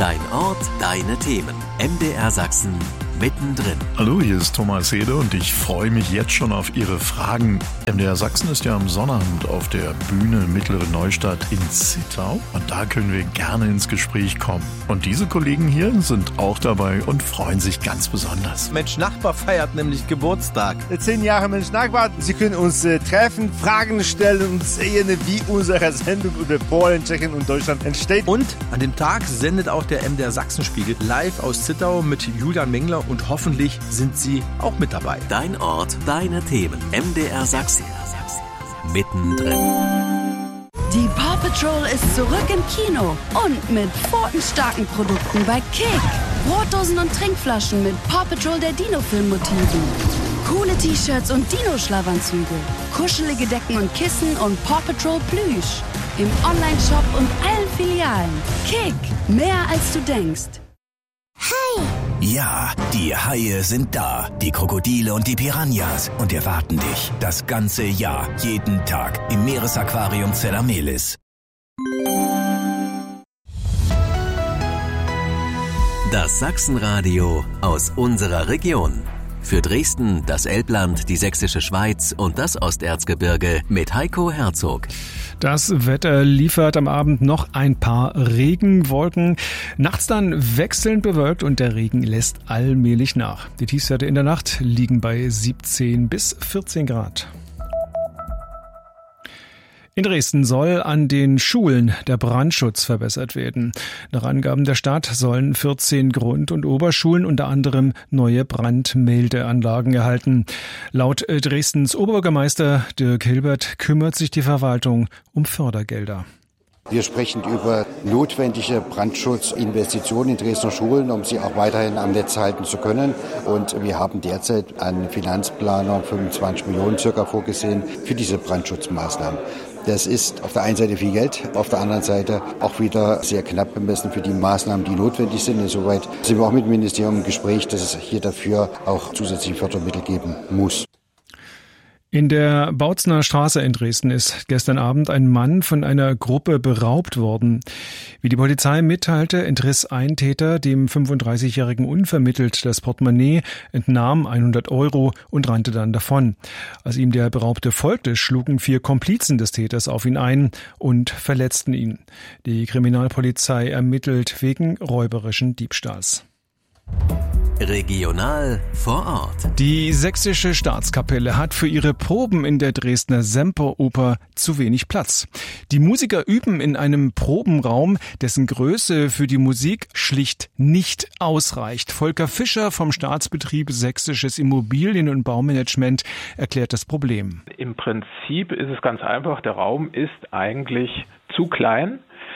Dein Ort, deine Themen. MDR Sachsen mittendrin. Hallo, hier ist Thomas Hede und ich freue mich jetzt schon auf Ihre Fragen. MDR Sachsen ist ja am Sonnabend auf der Bühne Mittlere Neustadt in Zittau und da können wir gerne ins Gespräch kommen. Und diese Kollegen hier sind auch dabei und freuen sich ganz besonders. Mensch Nachbar feiert nämlich Geburtstag. 10 Jahre Mensch Nachbar. Sie können uns treffen, Fragen stellen und sehen, wie unsere Sendung über Polen, Tschechien und Deutschland entsteht. Und an dem Tag sendet auch der MDR Sachsenspiegel live aus Zittau mit Julian Mengler und hoffentlich sind Sie auch mit dabei. Dein Ort, deine Themen. MDR Sachsen. Mittendrin. Die Paw Patrol ist zurück im Kino und mit pfotenstarken Produkten bei Kick. Brotdosen und Trinkflaschen mit Paw Patrol der Dino-Film-Motiven. Coole T-Shirts und Dino-Schlafanzüge. Kuschelige Decken und Kissen und Paw Patrol Plüsch. Im Online-Shop und allen Filialen. Kick, mehr als du denkst. Hi! Ja, die Haie sind da. Die Krokodile und die Piranhas. Und erwarten dich das ganze Jahr, jeden Tag im Meeresaquarium Zellamelis. Das Sachsenradio aus unserer Region. Für Dresden, das Elbland, die Sächsische Schweiz und das Osterzgebirge mit Heiko Herzog. Das Wetter liefert am Abend noch ein paar Regenwolken. Nachts dann wechselnd bewölkt und der Regen lässt allmählich nach. Die Tiefstwerte in der Nacht liegen bei 17 bis 14 Grad. In Dresden soll an den Schulen der Brandschutz verbessert werden. Nach Angaben der Stadt sollen 14 Grund- und Oberschulen unter anderem neue Brandmeldeanlagen erhalten. Laut Dresdens Oberbürgermeister Dirk Hilbert kümmert sich die Verwaltung um Fördergelder. Wir sprechen über notwendige Brandschutzinvestitionen in Dresdner Schulen, um sie auch weiterhin am Netz halten zu können. Und wir haben derzeit eine Finanzplanung 25 Millionen circa vorgesehen für diese Brandschutzmaßnahmen. Das ist auf der einen Seite viel Geld, auf der anderen Seite auch wieder sehr knapp bemessen für die Maßnahmen, die notwendig sind. Insoweit sind wir auch mit dem Ministerium im Gespräch, dass es hier dafür auch zusätzliche Fördermittel geben muss. In der Bautzner Straße in Dresden ist gestern Abend ein Mann von einer Gruppe beraubt worden. Wie die Polizei mitteilte, entriss ein Täter dem 35-Jährigen unvermittelt das Portemonnaie, entnahm 100 € und rannte dann davon. Als ihm der Beraubte folgte, schlugen 4 Komplizen des Täters auf ihn ein und verletzten ihn. Die Kriminalpolizei ermittelt wegen räuberischen Diebstahls. Regional vor Ort. Die Sächsische Staatskapelle hat für ihre Proben in der Dresdner Semperoper zu wenig Platz. Die Musiker üben in einem Probenraum, dessen Größe für die Musik schlicht nicht ausreicht. Volker Fischer vom Staatsbetrieb Sächsisches Immobilien- und Baumanagement erklärt das Problem. Im Prinzip ist es ganz einfach, der Raum ist eigentlich zu klein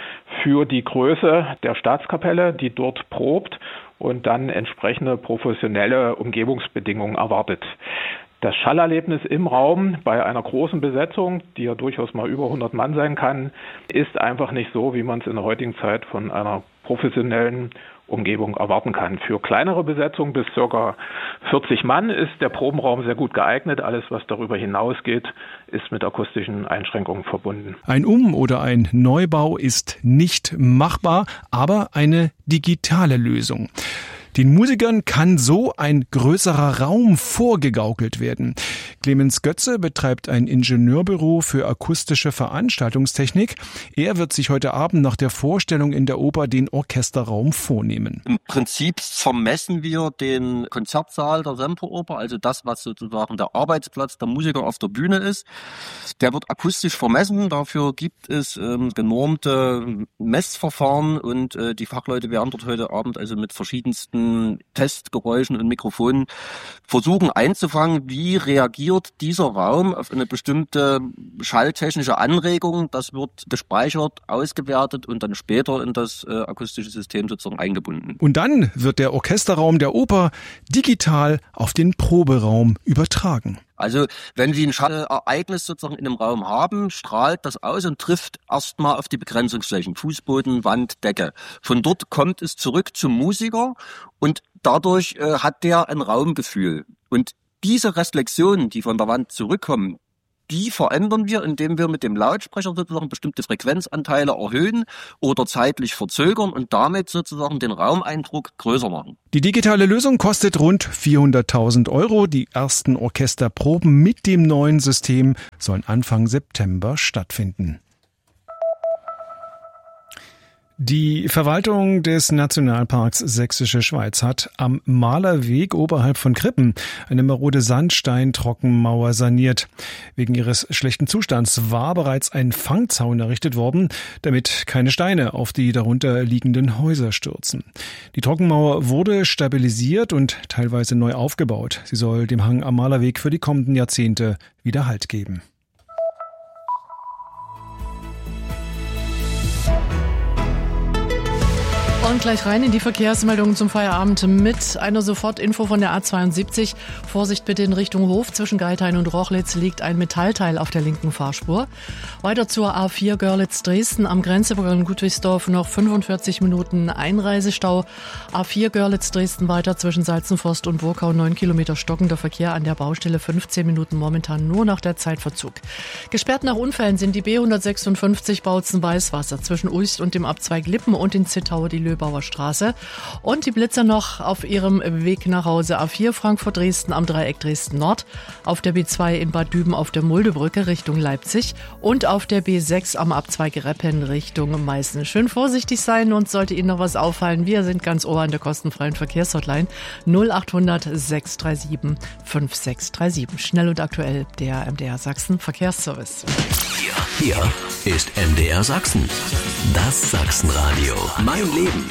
für die Größe der Staatskapelle, die dort probt und dann entsprechende professionelle Umgebungsbedingungen erwartet. Das Schallerlebnis im Raum bei einer großen Besetzung, die ja durchaus mal über 100 Mann sein kann, ist einfach nicht so, wie man es in der heutigen Zeit von einer professionellen Umgebung erwarten kann. Für kleinere Besetzungen bis ca. 40 Mann ist der Probenraum sehr gut geeignet. Alles, was darüber hinausgeht, ist mit akustischen Einschränkungen verbunden. Ein oder ein Neubau ist nicht machbar, aber eine digitale Lösung. Den Musikern kann so ein größerer Raum vorgegaukelt werden. Clemens Götze betreibt ein Ingenieurbüro für akustische Veranstaltungstechnik. Er wird sich heute Abend nach der Vorstellung in der Oper den Orchesterraum vornehmen. Im Prinzip vermessen wir den Konzertsaal der Semperoper, also das, was sozusagen der Arbeitsplatz der Musiker auf der Bühne ist. Der wird akustisch vermessen. Dafür gibt es genormte Messverfahren und die Fachleute werden dort heute Abend also mit verschiedensten Testgeräuschen und Mikrofonen versuchen einzufangen, wie reagiert dieser Raum auf eine bestimmte schalltechnische Anregung. Das wird gespeichert, ausgewertet und dann später in das akustische System sozusagen eingebunden. Und dann wird der Orchesterraum der Oper digital auf den Proberaum übertragen. Also wenn Sie ein Schallereignis sozusagen in einem Raum haben, strahlt das aus und trifft erstmal auf die Begrenzungsflächen, Fußboden, Wand, Decke. Von dort kommt es zurück zum Musiker und dadurch hat der ein Raumgefühl. Und diese Reflexionen, die von der Wand zurückkommen, die verändern wir, indem wir mit dem Lautsprecher sozusagen bestimmte Frequenzanteile erhöhen oder zeitlich verzögern und damit sozusagen den Raumeindruck größer machen. Die digitale Lösung kostet rund 400.000 €. Die ersten Orchesterproben mit dem neuen System sollen Anfang September stattfinden. Die Verwaltung des Nationalparks Sächsische Schweiz hat am Malerweg oberhalb von Krippen eine marode Sandstein-Trockenmauer saniert. Wegen ihres schlechten Zustands war bereits ein Fangzaun errichtet worden, damit keine Steine auf die darunter liegenden Häuser stürzen. Die Trockenmauer wurde stabilisiert und teilweise neu aufgebaut. Sie soll dem Hang am Malerweg für die kommenden Jahrzehnte wieder Halt geben. Und gleich rein in die Verkehrsmeldungen zum Feierabend mit einer Sofortinfo von der A72. Vorsicht bitte in Richtung Hof. Zwischen Geithain und Rochlitz liegt ein Metallteil auf der linken Fahrspur. Weiter zur A4 Görlitz-Dresden am Grenzübergang Ludwigsdorf noch 45 Minuten Einreisestau. A4 Görlitz-Dresden weiter zwischen Salzenforst und Burkau 9 Kilometer stockender Verkehr an der Baustelle 15 Minuten momentan nur nach der Zeitverzug. Gesperrt nach Unfällen sind die B156 Bautzen-Weißwasser zwischen Uist und dem Abzweig Lippen und in Zittau die Löbauer Straße. Und die Blitzer noch auf ihrem Weg nach Hause. A4 Frankfurt-Dresden am Dreieck Dresden-Nord, auf der B2 in Bad Düben auf der Muldebrücke Richtung Leipzig und auf der B6 am Abzweig Reppen Richtung Meißen. Schön vorsichtig sein und sollte Ihnen noch was auffallen, wir sind ganz ohr an der kostenfreien Verkehrshotline 0800 637 5637. Schnell und aktuell der MDR Sachsen Verkehrsservice. Hier ist MDR Sachsen. Das Sachsenradio. Mein Leben.